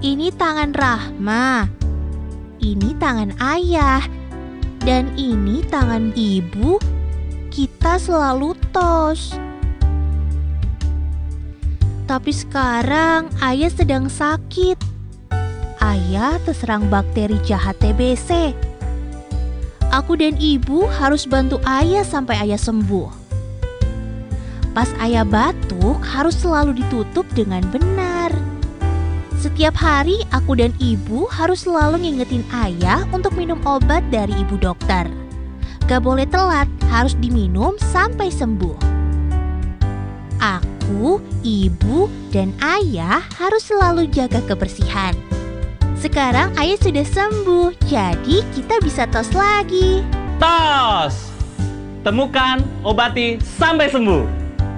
Ini tangan Rahma, ini tangan ayah, dan ini tangan ibu. Kita selalu tos. Tapi sekarang ayah sedang sakit. Ayah terserang bakteri jahat TBC. Aku dan ibu harus bantu ayah sampai ayah sembuh. Pas ayah batuk harus selalu ditutup dengan benar. Setiap hari aku dan ibu harus selalu ngingetin ayah untuk minum obat dari ibu dokter. Gak boleh telat, harus diminum sampai sembuh. Aku, ibu, dan ayah harus selalu jaga kebersihan. Sekarang ayah sudah sembuh, jadi kita bisa tos lagi. Tos! Temukan, obati, sampai sembuh.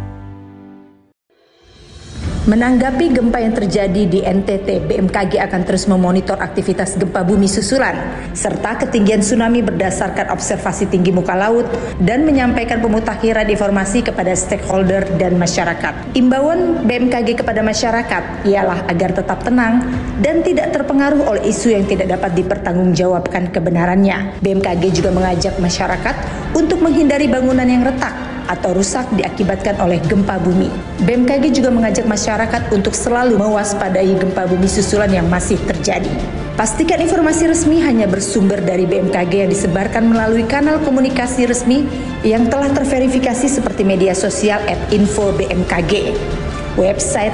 Menanggapi gempa yang terjadi di NTT, BMKG akan terus memonitor aktivitas gempa bumi susulan serta ketinggian tsunami berdasarkan observasi tinggi muka laut dan menyampaikan pemutakhiran informasi kepada stakeholder dan masyarakat. Imbauan BMKG kepada masyarakat ialah agar tetap tenang dan tidak terpengaruh oleh isu yang tidak dapat dipertanggungjawabkan kebenarannya. BMKG juga mengajak masyarakat untuk menghindari bangunan yang retak atau rusak diakibatkan oleh gempa bumi. BMKG juga mengajak masyarakat untuk selalu mewaspadai gempa bumi susulan yang masih terjadi. Pastikan informasi resmi hanya bersumber dari BMKG yang disebarkan melalui kanal komunikasi resmi yang telah terverifikasi seperti media sosial @info-bmkg, website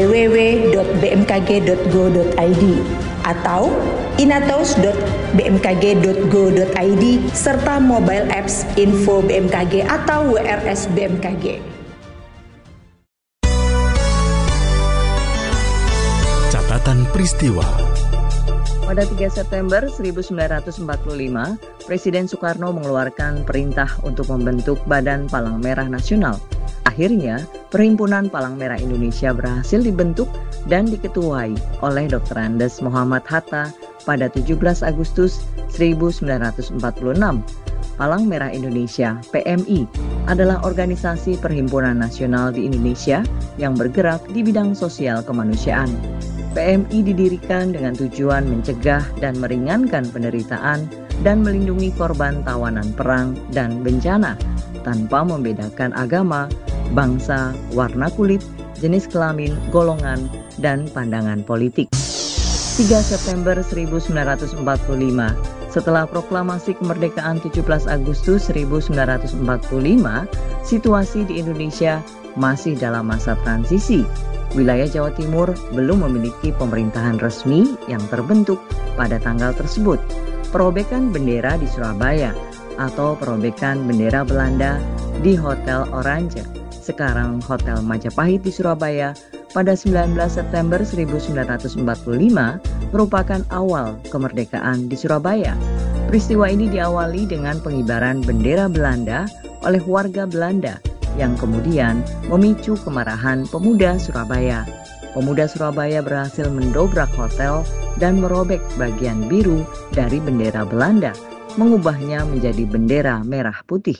www.bmkg.go.id atau inatos.bmkg.go.id serta mobile apps Info BMKG atau WRS BMKG. Catatan peristiwa. Pada 3 September 1945, Presiden Soekarno mengeluarkan perintah untuk membentuk Badan Palang Merah Nasional. Akhirnya, Perhimpunan Palang Merah Indonesia berhasil dibentuk dan diketuai oleh Dr. Andes Muhammad Hatta pada 17 Agustus 1946. Palang Merah Indonesia (PMI) adalah organisasi perhimpunan nasional di Indonesia yang bergerak di bidang sosial kemanusiaan. PMI didirikan dengan tujuan mencegah dan meringankan penderitaan dan melindungi korban tawanan perang dan bencana tanpa membedakan agama, bangsa, warna kulit, jenis kelamin, golongan, dan pandangan politik. 3 September 1945, setelah proklamasi kemerdekaan 17 Agustus 1945, situasi di Indonesia masih dalam masa transisi. Wilayah Jawa Timur belum memiliki pemerintahan resmi yang terbentuk pada tanggal tersebut. Perobekan bendera di Surabaya atau perobekan bendera Belanda di Hotel Orange, sekarang Hotel Majapahit di Surabaya, pada 19 September 1945 merupakan awal kemerdekaan di Surabaya. Peristiwa ini diawali dengan pengibaran bendera Belanda oleh warga Belanda yang kemudian memicu kemarahan pemuda Surabaya. Pemuda Surabaya berhasil mendobrak hotel dan merobek bagian biru dari bendera Belanda, mengubahnya menjadi bendera merah putih.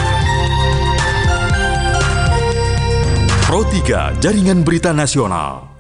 Pro 3 Jaringan Berita Nasional.